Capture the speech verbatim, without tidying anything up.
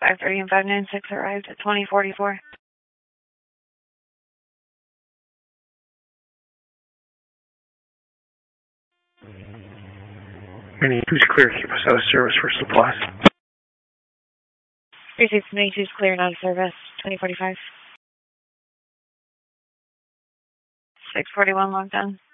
five thirty and five ninety-six arrived at twenty forty-four. Any who's clear, keep us out of service for supplies. Received twenty-two is clear, not of service, twenty forty-five. six forty-one locked down.